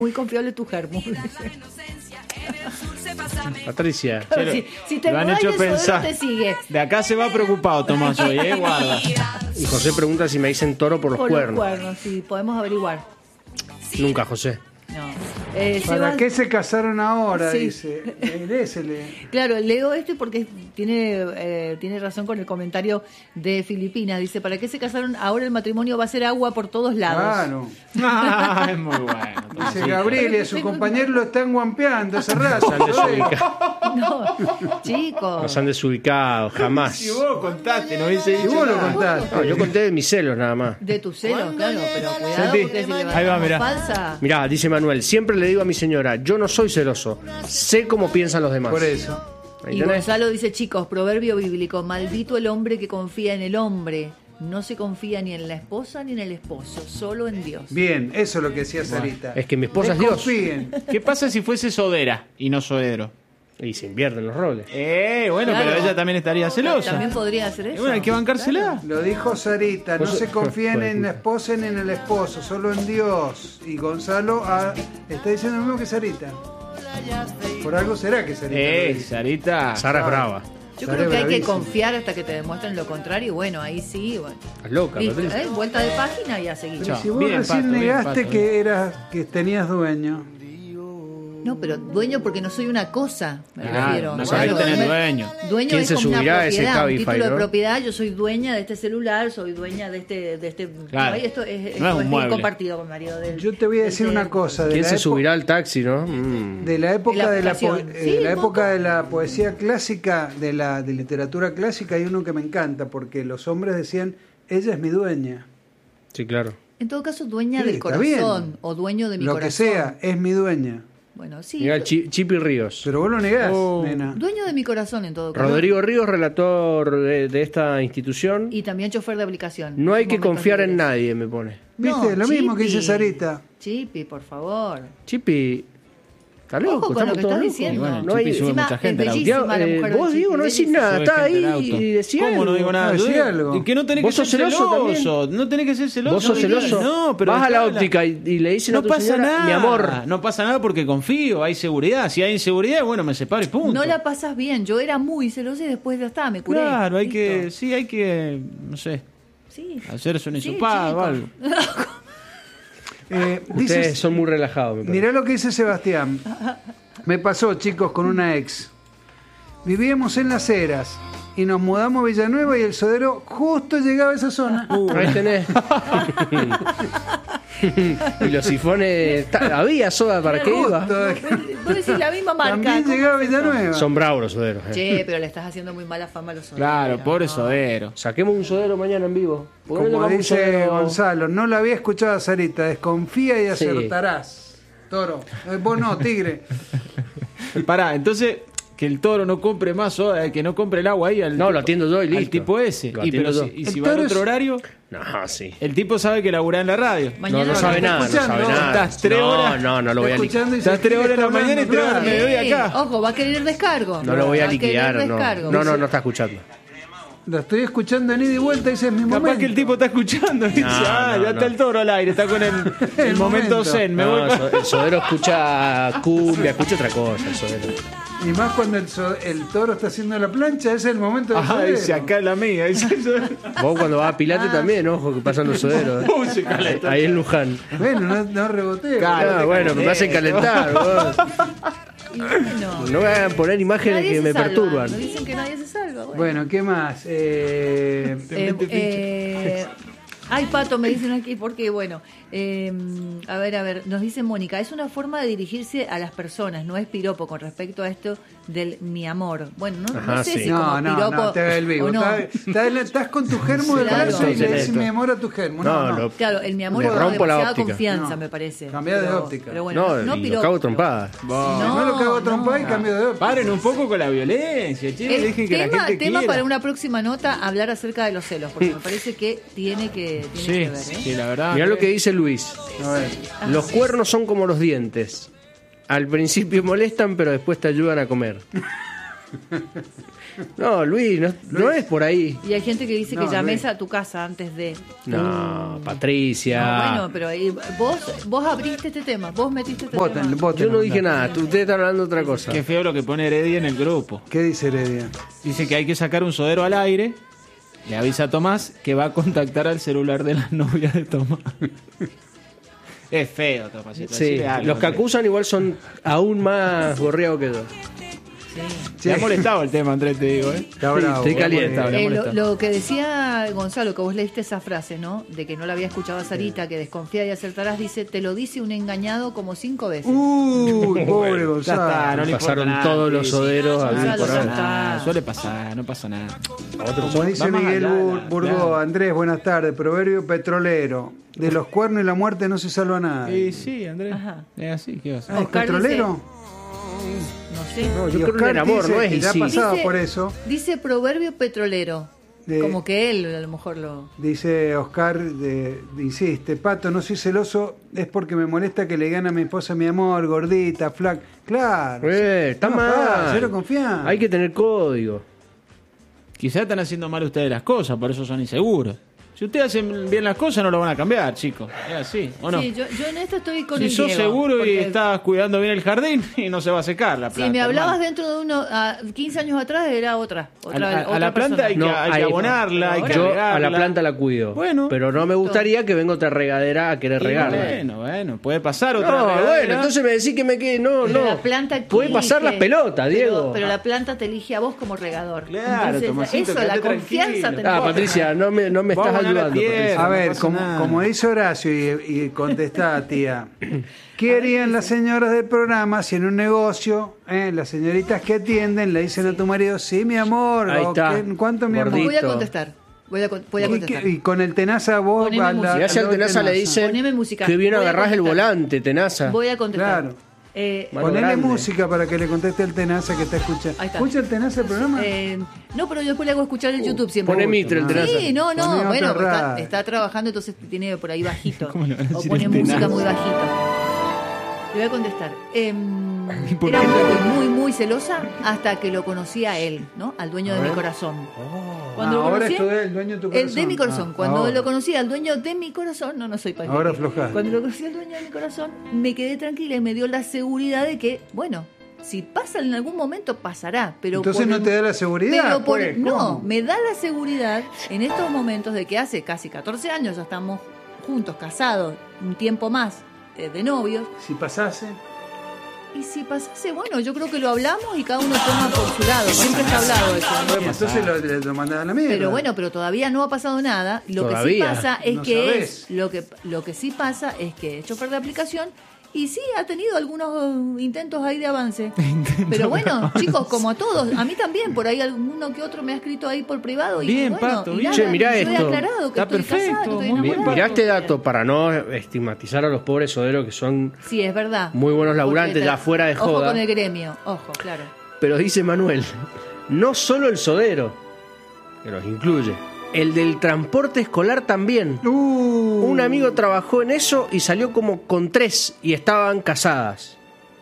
Muy confiable tu germo. Patricia, si te lo han mudás hecho y el sodero pensar. te sigue. De acá se va preocupado Tomás hoy, guarda. y José pregunta si me dicen toro por los Por cuernos. los cuernos, sí, podemos averiguar. Nunca, José. No. ¿Para qué se casaron ahora? Sí. Dice. Lésele. Claro, leo porque tiene razón con el comentario de Filipinas. Dice, ¿para qué se casaron? Ahora el matrimonio va a ser agua por todos lados. Claro. Es muy bueno. Dice Gabriel y a su compañero lo están guampeando hace rato. Nos han desubicado. No, chicos. Nos han desubicado, jamás. Si vos contaste, no hubiese Si dicho vos lo nada. contaste. No, yo conté de mis celos nada más. De tu celo, claro, pero cuidado Santi, porque si ahí va, levantamos mirá. falsa. Mirá, dice Manuel, siempre le digo a mi señora, yo no soy celoso, sé cómo piensan los demás. Por eso. Ahí Y tenés. Gonzalo dice, chicos, proverbio bíblico, maldito el hombre que confía en el hombre. No se confía ni en la esposa ni en el esposo, solo en Dios. Bien, eso es lo que decía Sarita. Es que mi esposa es Dios. Desconfíen. ¿Qué pasa si fuese sodera y no sodero? Y se invierten los roles. Bueno, Claro. pero ella también estaría celosa. También podría hacer eso. Bueno, hay que bancársela. Lo dijo Sarita, no Vos- se confíen Pues, en la esposa ni en el esposo, solo en Dios. Y Gonzalo está diciendo lo mismo que Sarita. Por algo será que Sarita lo dice. Sarita. Sara es brava. Yo Sale creo que hay que bravísimo. confiar hasta que te demuestren lo contrario. Y bueno, ahí sí, bueno. Estás loca, Listo, Patricia. vuelta de página y a seguir. Pero si vos Bien, recién Pato, bien, negaste Pato, que tenías dueño. No, pero dueño porque no soy una cosa, me refiero. no sabés Claro, tener no es- dueño. Dueño ¿Quién es se como una subirá a ese propiedad, un Cabify, título de no? propiedad. Yo soy dueña de este celular, soy dueña de este. Claro. Ay, esto es, No es esto un es mueble. compartido con Mario. Yo te voy a decir una cosa. ¿Quién se subirá al taxi, no? De la época La de la, aplicación. Sí, la un época de la poesía clásica, de literatura clásica, hay uno que me encanta porque los hombres decían, ella es mi dueña. Sí, claro. En todo caso, dueña Sí, del está corazón bien. o dueño de mi Lo corazón. que sea, es mi dueña. Bueno, sí. Mira, Chipi Ríos. Pero vos lo negás, Oh. nena. Dueño de mi corazón en todo caso. Rodrigo Ríos, relator de esta institución. Y también chofer de aplicación. No hay que Momentos confiar en libres. nadie, me pone. ¿Viste? Lo mismo que dice Chipi. Sarita. Chipi, por favor. Chipi, ¿está loco? Ojo con lo Estamos que todos estás locos. diciendo. Y bueno, No hay- Chipi sube Encima, mucha gente es al auto. bellísima la mujer de vos, Chipi, Diego, no decís bellísima. nada. Sube Está gente al ahí auto. y decía ¿Cómo no digo algo. nada? No, decí algo. ¿Y que no tenés ¿Vos que ser sos celoso celoso? No tenés que ser celoso. Vos sos celoso. No, pero vas a la dejala. óptica y le dicen a No tu pasa señora, nada. mi amor. No pasa nada porque confío, hay seguridad. Si hay inseguridad, bueno, me separo y punto. No la pasas bien. Yo era muy celosa y después ya está, me curé. Claro, hay Listo. que, no sé, Sí. hacerse un Sí, hisopado o algo. chicos. Ustedes Dice, son muy relajados, me parece. mirá lo que dice Sebastián. Me pasó, chicos, con una ex. Vivíamos en Las Heras y nos mudamos a Villanueva y el sodero justo llegaba a esa zona. Ahí tenés. Y los sifones. Había soda para qué iba. Justo. Vos decís la misma marca. También ¿cómo llegaba a es eso? Villanueva. Son bravos los soderos. Che, pero le estás haciendo muy mala fama a los soderos. Claro, pobre No. sodero. Saquemos un sodero mañana en vivo. ¿Por qué no Como tomamos un dice sodero? Gonzalo, no la había escuchado a Sarita. Desconfía y Sí. acertarás. Toro. Vos no, tigre. Pará, entonces, que el toro no compre más soda, que no compre el agua ahí al No, lo atiendo yo y al listo. tipo ese. Lo Y, atiendo pero yo. si, y si El va en toro otro es- horario, No, sí. el tipo sabe que labura en la radio. Mañana No sabe está nada, no escuchando. sabe nada. Estás 3 horas. No, no lo voy a Está liquidar. escuchando y Estás dice, 3 horas en la "¿Qué está mañana y 3 horas hablando? me doy acá. Ojo, va a querer descargo. No lo voy a querer liquidar, no. descargo. No está escuchando. Lo estoy escuchando en ida y vuelta, ese es mi Capaz momento. que el tipo está escuchando y dice, No, ya no. está el toro al aire, está con el El momento momento. zen, me No, voy pa- el sodero escucha cumbia, escucha otra cosa, el sodero. Y más cuando el toro está haciendo la plancha, ese es el momento del Ah, sodero. dice acá es la mía, dice Vos cuando vas a Pilate también, ojo, que pasan los soderos. se calentó. Ahí en Luján. Bueno, no reboté. Claro. Ah, bueno, me hacen calentar, vos. Y bueno, No me hagan poner imágenes nadie que se me salva. perturban. No dicen que nadie se salva. Bueno. Bueno, ¿qué más? Ay, Pato, me dicen aquí, porque bueno, a ver, nos dice Mónica, es una forma de dirigirse a las personas, no es piropo con respecto a esto del mi amor. Bueno, no Ajá, sé sí. si como No, piropo te ve el vivo. o no. Estás con tu germo del Claro. brazo y le Entonces, decís esto. mi amor a tu germo. No, No, lo- Claro, el mi amor Le es rompo la demasiada óptica. confianza, No, me parece. cambia de óptica. Pero bueno, No, y lo piropo. cago trompada. no lo cago a trompa y cambio de óptica. Paren un poco con la violencia, che, El dejen que la gente tema quiera. para una próxima nota, hablar acerca de los celos, porque me parece que tiene que Sí, ver. ¿eh? sí, la verdad. Mirá lo que dice Luis. A ver. Los cuernos son como los dientes. Al principio molestan, pero después te ayudan a comer. No, Luis, no es por ahí. Y hay gente que dice No, que llames Luis. a tu casa antes de... No, Patricia. No, bueno, pero ahí vos abriste este tema, vos metiste este Voten, tema. voten. Yo no dije nada, ustedes están hablando de otra cosa. Qué feo lo que pone Heredia en el grupo. ¿Qué dice Heredia? Dice que hay que sacar un sodero al aire. Le avisa a Tomás que va a contactar al celular de la novia de Tomás. Es feo, Tomasito. Sí, decile algo, los que Andrés. acusan igual son aún más gorreados que yo. Te ha molestado el tema, Andrés, te digo, ¿eh? Está bravo. estoy caliente. Está bien, molesta. Lo que decía Gonzalo, que vos leíste esa frase, ¿no? De que no la había escuchado a Sarita, que desconfía y acertarás, dice, te lo dice un engañado como 5 veces. Uy, pobre Ya Gonzalo. está, no le Pasaron importa nada, todos los sí, soderos a Gonzalo, ver por ya ahí. está. Suele pasar, no pasa nada. Como dice Va más Miguel allá, Burgó, claro. Andrés, buenas tardes. Proverbio petrolero. De los cuernos y la muerte no se salva nada. Y sí, Andrés. Ajá. Es así, ¿qué vas a Ah, hacer? ¿es petrolero? No sé. No, Y yo creo que Oscar en el amor, dice no es que y ya ha sí. pasado Dice- por eso. Dice proverbio petrolero. Como que él a lo mejor lo... Dice Oscar, insiste, Pato, no soy celoso, es porque me molesta que le gane a mi esposa mi amor, gordita, flaca. Claro. Está No, mal. cero confianza. Hay que tener código. Quizás están haciendo mal ustedes las cosas, por eso son inseguros. Si ustedes hacen bien las cosas, no lo van a cambiar, chicos. Es así, ¿o no? Sí, yo en esto estoy con Si el sos Diego, seguro y porque estás cuidando bien el jardín, y no se va a secar la planta. Si me hablabas hermano. dentro de uno, 15 años atrás era otra A la otra planta hay que, persona. hay que abonarla, hay que Yo regarla. a la planta la cuido. Bueno. Pero no me gustaría que venga otra regadera a querer Y regarla. bueno, puede pasar otra No, regadera. bueno, entonces me decís que me quede. No, Pero no. la planta Puede elige, pasar las pelotas, Diego. Pero la planta te elige a vos como regador. Claro, Entonces, Tomasito, eso, la quédate confianza tranquilo. tenés vos. Patricia, no me Vamos estás a ganar ayudando. tierra. Patricia. A ver, no pasa nada. como dice Horacio y contestá, tía, ¿qué harían las señoras del programa si en un negocio las señoritas que atienden le dicen a tu marido, sí, mi amor, Ahí o está. ¿cuánto mi amor? Gordito. Voy a contestar. Voy a ¿Y, contestar. y con el tenaza vos Poneme a música. Y hacia el Tenaza le dicen Poneme música. que bien Voy a agarrás el contestar. volante, Tenaza. Voy a contestar. Claro. Mano Ponele grande. música para que le conteste el tenaza que está escuchando. Ahí está. ¿Escucha el tenaza el programa? No, pero yo después le hago escuchar el YouTube siempre. Pone Mitre el Tenaza. Sí, no, Poné otra bueno, radio. está trabajando, entonces tiene por ahí bajito. ¿Cómo le van a O decir pone el música Tenaza? muy bajito. Le voy a contestar. por Era qué? muy celosa hasta que lo conocí a él, ¿no? Al dueño de mi corazón. Cuando lo ahora conocí, esto es el dueño de tu el corazón. de mi corazón. Ah, Cuando ahora. lo conocí al dueño de mi corazón, no soy paquete. Ahora aflojá. Cuando lo conocí al dueño de mi corazón, me quedé tranquila y me dio la seguridad de que, bueno, si pasa en algún momento, pasará. Pero Entonces por no el- te da la seguridad. pero por- pues, no, ¿cómo? me da la seguridad en estos momentos de que hace casi 14 años ya estamos juntos, casados, un tiempo más de novios. Si pasase. Y si pasase, bueno, yo creo que lo hablamos y cada uno toma por su lado. Siempre está hablado eso. ¿no? Y entonces lo mandás a la mierda. Pero bueno, pero todavía no ha pasado nada. Lo que Todavía. sí pasa es No que sabés. lo que sí pasa es que es chofer de aplicación y sí ha tenido algunos intentos ahí de avance. Pero bueno, chicos, como a todos, a mí también, por ahí alguno que otro me ha escrito ahí por privado y Bien, bueno, Pato, y bien. nada, Che, mirá yo he esto. aclarado que Está estoy perfecto, casada, que estoy muy bien. enamorada. Mirá este dato para no estigmatizar a los pobres soderos que son. Sí, es verdad. Muy buenos laburantes, Porque ya fuera de Ojo joda. con el gremio, ojo, claro. Pero dice Manuel, no solo el sodero, que los incluye, el del transporte escolar también. Un amigo trabajó en eso y salió como con 3 y estaban casadas.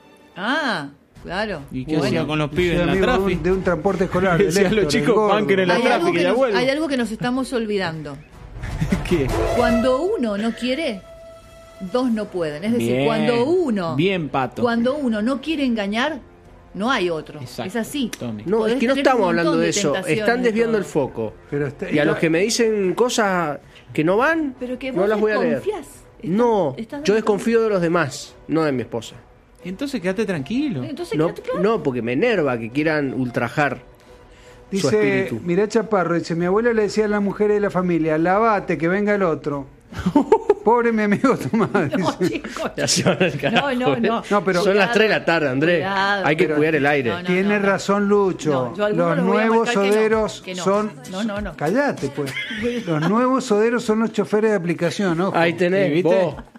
Ah, claro. ¿Y qué Bueno. hacía con los pibes Soy en la amigo trafi? de un transporte escolar. del Decía a los Héctor, el chicos, gordo. banquen en la Hay tráfico algo, y ya vuelvo. hay algo que nos estamos olvidando. ¿Qué? Cuando uno no quiere, dos no pueden. Es decir, Bien, cuando uno Pato. cuando uno no quiere engañar, no hay otro. Exacto, Es así. Tommy. No, Podés es que no tener estamos un montón hablando de eso, tentaciones están y desviando todo. el foco. Pero está- Y a los que me dicen cosas que no van, Pero que no vos las voy a leer. desconfías. No, Estás yo dando- desconfío de los demás, no de mi esposa. Entonces quédate tranquilo. Entonces, No, quédate claro. no, porque me enerva que quieran ultrajar su Dice, espíritu. mirá Chaparro, dice, mi abuela le decía a las mujeres de la familia, lavate, que venga el otro. Pobre mi amigo Tomás. No, dice. chicos. Ya se van al carajo, No, ¿eh? no. No, pero- Son las 3 de la tarde, Andrés. Cuidado. Hay que Pero- cuidar el aire. No, no. Tiene razón Lucho. No, yo a algunos los los voy a nuevos marcar que no, soderos que no. son... No, no. Cállate, pues. Los nuevos soderos son los choferes de aplicación, ojo. Ahí tenés, ¿Sí, viste? vos.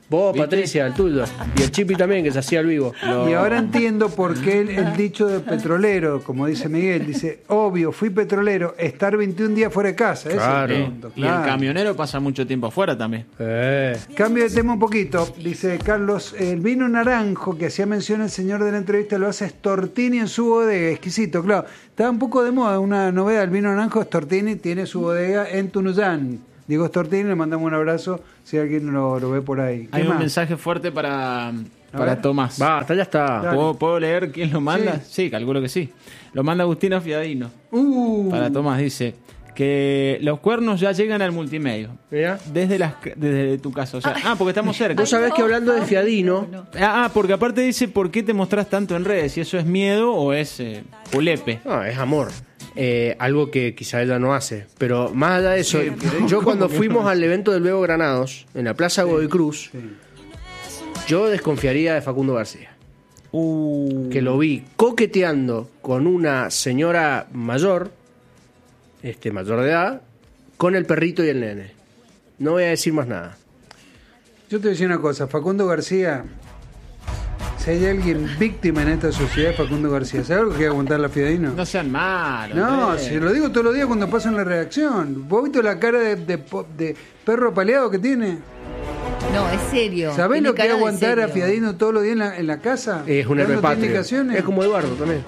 Vos, ¿Viste? Patricia, el tuyo. Y el Chipi también, que se hacía el vivo. Y ahora entiendo por qué el dicho de petrolero, como dice Miguel, dice, obvio, fui petrolero, estar 21 días fuera de casa. Claro. Ese es el punto, Y el camionero pasa mucho tiempo afuera también. Cambio de tema un poquito, dice Carlos, el vino naranjo que hacía mención el señor de la entrevista lo hace Stortini en su bodega, exquisito, claro. Está un poco de moda, una novedad, el vino naranjo Stortini tiene su bodega en Tunuyán. Diego Stortini, le mandamos un abrazo si alguien lo ve por ahí. ¿Qué Hay un más? mensaje fuerte para ver. Tomás. Basta, ya está. Dale. ¿Puedo leer quién lo manda? Sí, calculo que sí. Lo manda Agustina Fiadino. Para Tomás, dice que los cuernos ya llegan al multimedio. Mirá. Desde tu casa. O sea, porque estamos cerca. Vos sabés que hablando de Fiadino, Porque aparte dice, ¿por qué te mostrás tanto en redes? Si eso es miedo o es pulepe. no, es amor. Algo que quizá ella no hace. Pero más allá de eso, yo cuando fuimos al evento del Bebo Granados, en la Plaza Godoy Cruz, yo desconfiaría de Facundo García. Que lo vi coqueteando con una señora mayor, mayor de edad, con el perrito y el nene. No voy a decir más nada. Yo te voy a decir una cosa, Facundo García, si hay alguien víctima en esta sociedad, Facundo García. ¿Sabes lo que hay que aguantar la Fiadino? No sean malos. No, Andrés. si lo digo todos los días cuando paso en la redacción. ¿Vos viste la cara de perro apaleado que tiene? No, es serio. ¿Sabés Tiene lo que es cara de aguantar a serio. Fiadino todos los días en la casa? Es un héroe Dándote patrio. indicaciones. Es como Eduardo también.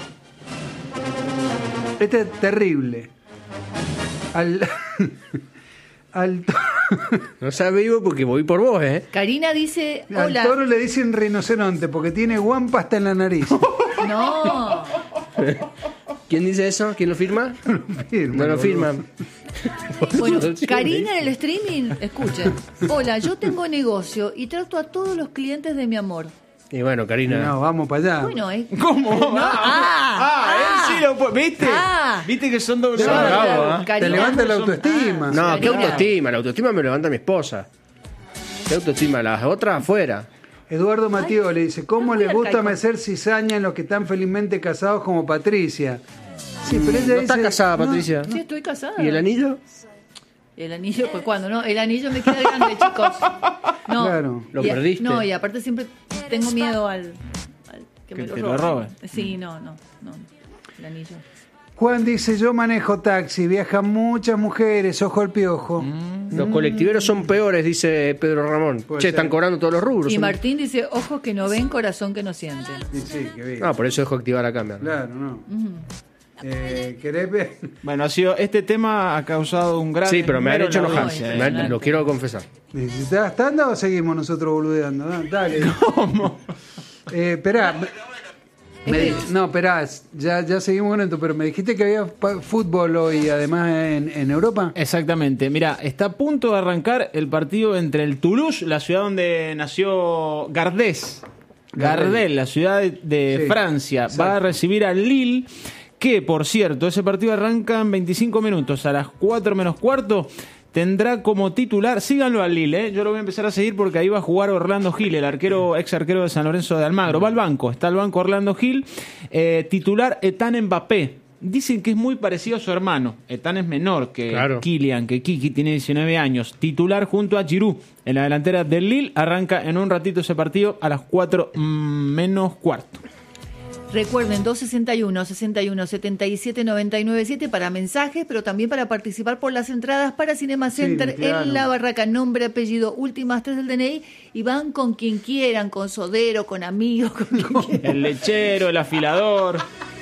Este es terrible. Al No sabes vivo porque voy por vos, ¿eh? Karina dice, al hola. toro le dicen rinoceronte porque tiene guampa hasta en la nariz. No. ¿Quién dice eso? ¿Quién lo firma? No lo firman. Bueno, Karina en el streaming, escuchen. Hola, yo tengo negocio y trato a todos los clientes de mi amor. Y bueno, Karina. No, vamos para allá. Bueno, ¿Cómo? No, Él sí lo puede. ¿Viste? Ah. ¿Viste que son doble Son bravos, ¿eh? Te Karina. levanta la autoestima. No, ¿qué Karina. autoestima? La autoestima me levanta mi esposa. ¿Qué autoestima? Las otras afuera. Eduardo Mateo le dice, ¿cómo Está les muy gusta arcaico. mecer cizaña en los que están felizmente casados como Patricia? Sí, pero ella ¿No está dice, casada, no, Patricia? Sí, estoy casada. ¿Y el anillo? El anillo, pues cuando, ¿no? El anillo me queda grande, chicos. No. Claro. Lo Y perdiste. No, y aparte siempre tengo miedo al que me Que lo te lo roben. roben. Sí, no. El anillo. Juan dice, yo manejo taxi, viajan muchas mujeres, ojo al piojo. Los colectiveros son peores, dice Pedro Ramón. Puede Che, ser. están cobrando todos los rubros. Y son- Martín dice, ojos que no ven, corazón que no siente. Sí, que bien. No, por eso dejo activar la cámara. Claro, no. ¿Querés ver? Bueno, este tema ha causado un gran. Sí, pero me han esmero hecho en la enojar. audiencia, No, Me han- Lo quiero confesar. ¿Necesitas tanda o seguimos nosotros boludeando? Ah, dale. ¿Cómo? Esperá. No, esperá, ya seguimos con esto, pero me dijiste que había fútbol hoy, además en Europa. Exactamente. Mira, está a punto de arrancar el partido entre el Toulouse, la ciudad donde nació Gardés. Gardel, la ciudad de Sí, Francia, exacto. va a recibir al Lille, que por cierto, ese partido arranca en 25 minutos, a las 4 menos cuarto. Tendrá como titular, síganlo al Lille, yo lo voy a empezar a seguir porque ahí va a jugar Orlando Gil, el ex arquero de San Lorenzo de Almagro. Va al banco, está al banco Orlando Gil, titular Ethan Mbappé. Dicen que es muy parecido a su hermano. Ethan es menor que Claro. Kylian, que Kiki tiene 19 años. Titular junto a Giroud en la delantera del Lille. Arranca en un ratito ese partido a las 4 menos cuarto. Recuerden, 261-61-77-997 para mensajes, pero también para participar por las entradas para Cinema Center claro. en La Barraca. Nombre, apellido, últimas 3 del DNI y van con quien quieran, con sodero, con amigos, con quien quieran. El lechero, el afilador.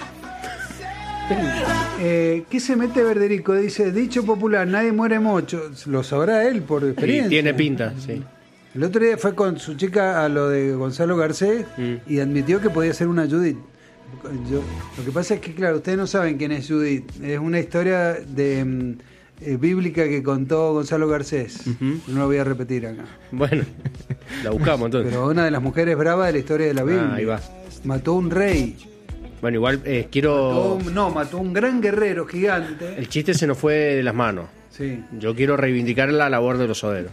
¿Qué se mete Verderico? Dice, dicho popular, nadie muere mucho. Lo sabrá él por experiencia. Y tiene pinta, sí. El otro día fue con su chica a lo de Gonzalo Garcés y admitió que podía ser una Judith. Lo que pasa es que, claro, ustedes no saben quién es Judith. Es una historia de bíblica que contó Gonzalo Garcés. No lo voy a repetir acá. Bueno, la buscamos entonces. Pero una de las mujeres bravas de la historia de la Biblia. ahí va. Mató un rey. Bueno, igual quiero... Mató un gran guerrero gigante. El chiste se nos fue de las manos. Sí. Yo quiero reivindicar la labor de los soderos.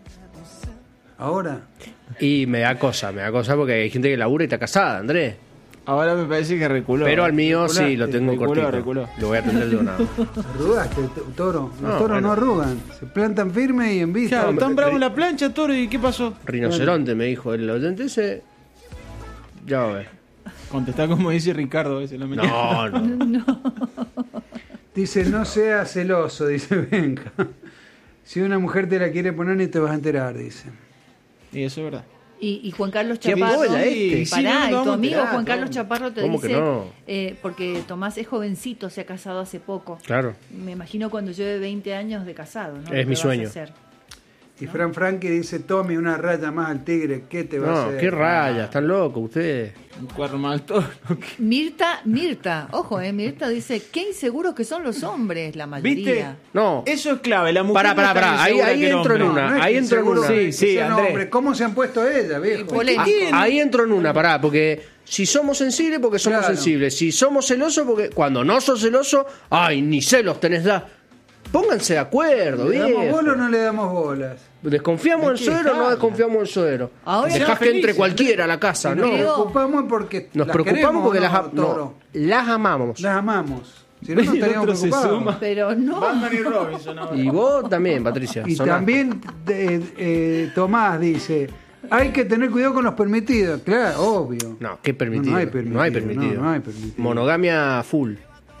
Ahora. Y me da cosa porque hay gente que labura y está casada, Andrés. Ahora me parece que reculó. Pero al mío sí, lo tengo cortito. Reculó. Lo voy a atender yo nada más. Arrugaste, toro. Los No, toros bueno. no arrugan. Se plantan firmes y en vista. Claro, tan bravo en la plancha, toro, ¿y qué pasó? Rinoceronte, me dijo el oyente ese. Ya va a ver. Contestá como dice Ricardo a veces en la mañana. No. Dice, no seas celoso, dice Benja. Si una mujer te la quiere poner ni te vas a enterar, dice. Y eso es verdad. Y Juan Carlos ¿Qué Chaparro, bola este? Sí, pará, no, y vamos tu a amigo enterar, Juan Carlos ¿cómo? Chaparro te ¿Cómo que dice, no? porque Tomás es jovencito, se ha casado hace poco. Claro. Me imagino cuando lleve 20 años de casado, ¿no? Es Lo que mi vas a sueño. hacer. Y Fran Franqui dice, tome una raya más al tigre, ¿qué te va a No, hacer? qué rayas, están locos ustedes. Un cuerno mal toro. Mirta, ojo, Mirta dice, qué inseguros que son los hombres, la mayoría. ¿Viste? No. Eso es clave. La mujer Pará, no es tan ahí insegura que el entro en hombre. una. es ahí que entro en seguro una. que Sí, sean Andrés. hombres. ¿Cómo se han puesto ellas, viejo? Polémico. Ahí entro en una, pará, porque si somos sensibles, porque somos Claro. sensibles. Si somos celosos, porque cuando no sos celoso, ay, ni celos tenés da. Pónganse de acuerdo, ¿Le damos viejo. bola o no le damos bolas? ¿Desconfiamos del Hay que suegro o no dejarla. desconfiamos del suegro? Ahora Dejás sean que entre felices. cualquiera a la casa, Nos ¿no? Creo- preocupamos porque Nos las preocupamos queremos, porque ¿o las, no, Toro? las amamos. Las amamos. Si no, Y nos el estaríamos otro se preocupados. suma. Pero no. Batman y Robinson ahora. Y vos también, Patricia. Y soná. también Tomás dice, hay que tener cuidado con los permitidos. Claro, obvio. No, ¿qué permitido? No hay permitido, No hay permitido. no hay permitido. Monogamia full.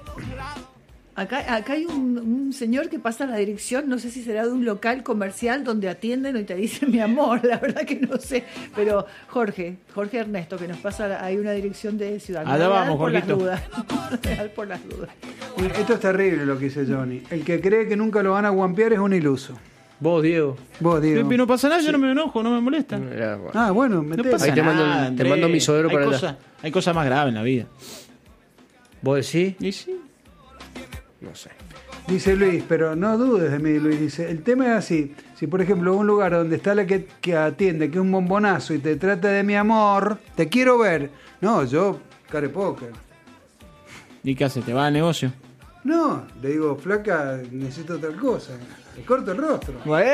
Acá hay un señor que pasa la dirección, no sé si será de un local comercial donde atienden y te dicen mi amor, la verdad que no sé, pero Jorge Ernesto, que nos pasa ahí una dirección de ciudad. Allá Me voy a dar vamos, por las Jorgito. dudas. Me voy a dar por las dudas. Esto es terrible lo que dice Johnny. El que cree que nunca lo van a guampear es un iluso. Vos, Diego. Vos, Diego. Pepe, no pasa nada, yo no me enojo, no me molesta. Era- Ah, bueno, No metés. pasa Ahí te mando nada, te Andrés. mando mi suegro Hay para allá. cosas- Hay cosas más graves en la vida. ¿Vos decís? Y sí. No sé. Dice Luis, pero no dudes de mí, Luis. Dice, el tema es así. Si, por ejemplo, un lugar donde está la que atiende, que es un bombonazo, y te trata de mi amor, te quiero ver. No, yo, care póker. ¿Y qué hace? ¿Te va al negocio? No, le digo, flaca, necesito otra cosa. Le corto el rostro.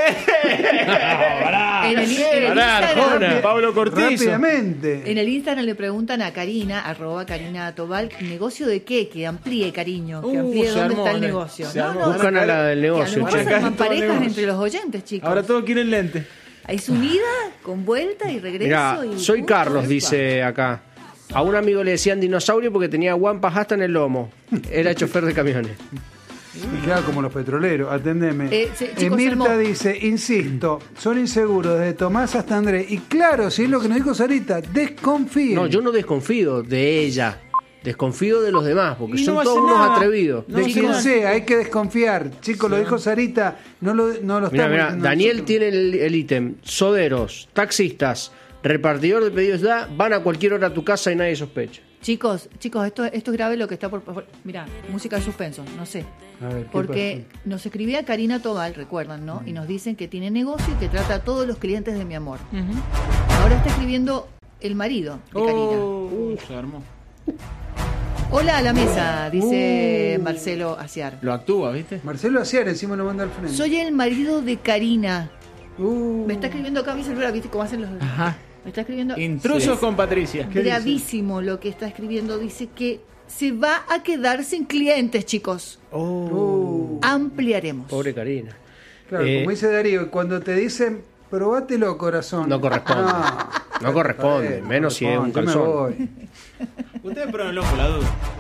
En el Pará, Instagram, Arjona. Pablo Cortizo. Rápidamente. en el Instagram le preguntan a Karina, @Karina Tobal, ¿negocio de qué? Que amplíe, cariño, que amplíe se dónde armó, está el Andrés. negocio. Se No, armó. no, Buscan a la del que a lo negocio, mejor che. se Acá arman en todo el parejas negocio. entre los oyentes, chicos. Ahora todos quieren lente. Hay subida, con vuelta y regreso. Mira, y soy punto, Carlos, epa. dice acá. A un amigo le decían dinosaurio porque tenía guampas hasta en el lomo. Era chofer de camiones. Y claro, como los petroleros, atendeme. Chicos, Mirta Elmo. dice, insisto, son inseguros desde Tomás hasta Andrés. Y claro, si es lo que nos dijo Sarita, desconfíen. No, yo no desconfío de ella. Desconfío de los demás, porque Y no son va a todos hacer unos nada. atrevidos. No, De sí, quien no. sea, hay que desconfiar. Chicos, lo dijo Sarita, no lo estamos Mira, diciendo Daniel nosotros. tiene el ítem. Soderos, taxistas, repartidor de pedidos ya, van a cualquier hora a tu casa y nadie sospecha. Chicos, esto es grave lo que está por... Mira, música de suspenso, no sé. A ver, ¿qué Porque nos escribía Karina Tobal, recuerdan, ¿no? Y nos dicen que tiene negocio y que trata a todos los clientes de mi amor. Ahora está escribiendo el marido de Karina. Se armó. Hola a la mesa, dice Marcelo Aciar. Lo actúa, ¿viste? Marcelo Aciar encima lo manda al frente. Soy el marido de Karina. Uh, Me está escribiendo acá mi celular, ¿viste cómo hacen los... Ajá. Me está escribiendo... Intrusos con Patricia. ¿Qué dice? Gravísimo lo que está escribiendo. Dice que se va a quedar sin clientes, chicos. Ampliaremos. Pobre Karina. claro, Eh, como dice Darío, cuando te dicen, probátelo, corazón. No corresponde. No corresponde, menos si es un yo me calzón. voy. Ustedes pruébenlo por la duda.